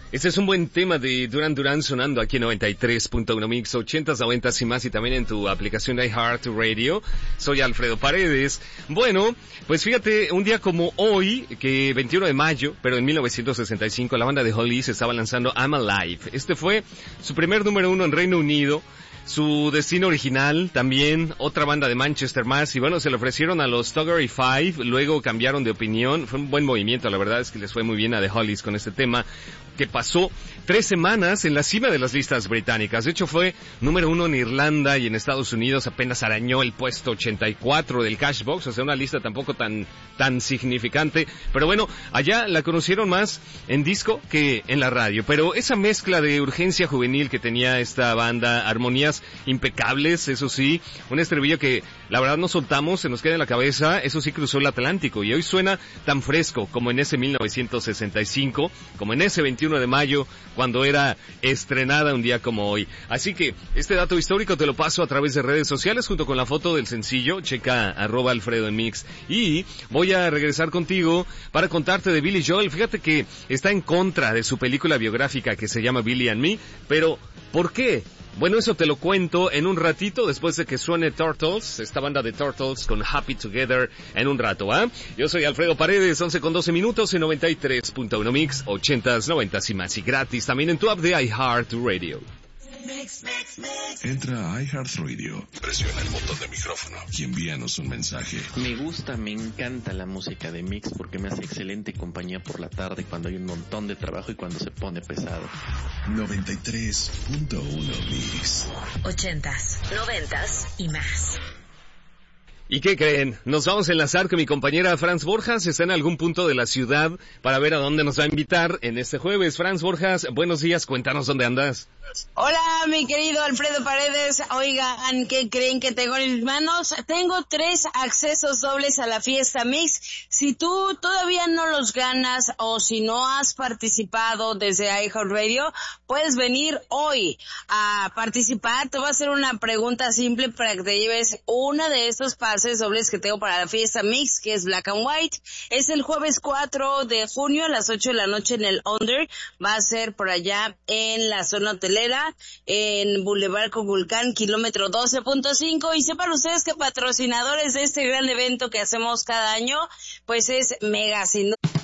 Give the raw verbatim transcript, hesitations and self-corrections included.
Este es un buen tema de Duran Duran sonando aquí en noventa y tres punto uno Mix, ochentas, noventas y más, y también en tu aplicación de iHeartRadio. Soy Alfredo Paredes. Bueno, pues fíjate, un día como hoy, que veintiuno de mayo, pero en mil novecientos sesenta y cinco, la banda de Hollies estaba lanzando I'm Alive. Este fue su primer número uno en Reino Unido. Su destino original, también otra banda de Manchester más, y bueno, se le ofrecieron a los Strawberry Five, luego cambiaron de opinión. Fue un buen movimiento, la verdad es que les fue muy bien a The Hollies con este tema, que pasó tres semanas en la cima de las listas británicas. De hecho, fue número uno en Irlanda, y en Estados Unidos apenas arañó el puesto ochenta y cuatro del Cashbox, o sea, una lista tampoco tan tan significante. Pero bueno, allá la conocieron más en disco que en la radio. Pero esa mezcla de urgencia juvenil que tenía esta banda, armonías impecables, eso sí, un estribillo que la verdad no soltamos, se nos queda en la cabeza, eso sí cruzó el Atlántico, y hoy suena tan fresco como en ese mil novecientos sesenta y cinco, como en ese veintiuno de mayo, cuando era estrenada un día como hoy. Así que este dato histórico te lo paso a través de redes sociales junto con la foto del sencillo. Checa arroba Alfredo en Mix, y voy a regresar contigo para contarte de Billy Joel. Fíjate que está en contra de su película biográfica que se llama Billy and Me, pero ¿por qué? Bueno, eso te lo cuento en un ratito, después de que suene Turtles, esta banda de Turtles con Happy Together, en un rato, ¿ah? ¿eh? Yo soy Alfredo Paredes, once con doce minutos en noventa y tres punto uno Mix, ochentas, noventas y más, y gratis también en tu app de iHeartRadio. Mix, mix, mix. Entra a iHeartRadio, presiona el botón de micrófono y envíanos un mensaje. Me gusta, me encanta la música de Mix porque me hace excelente compañía por la tarde cuando hay un montón de trabajo y cuando se pone pesado. noventa y tres punto uno Mix. Ochentas, noventas y más. ¿Y qué creen? Nos vamos a enlazar con mi compañera Franz Borjas. Está en algún punto de la ciudad para ver a dónde nos va a invitar en este jueves. Franz Borjas, buenos días, cuéntanos dónde andas. Hola, mi querido Alfredo Paredes. Oigan, ¿qué creen que tengo en mis manos? Tengo tres accesos dobles a la fiesta Mix. Si tú todavía no los ganas o si no has participado desde iHeartRadio, puedes venir hoy a participar. Te voy a hacer una pregunta simple para que te lleves una de estos pases dobles que tengo para la fiesta Mix, que es Black and White. Es el jueves cuatro de junio a las ocho de la noche en el Under. Va a ser por allá en la zona hotelera, en Boulevard Coculcán, kilómetro doce punto cinco, y sepan ustedes que patrocinadores de este gran evento que hacemos cada año, pues es Mega Sin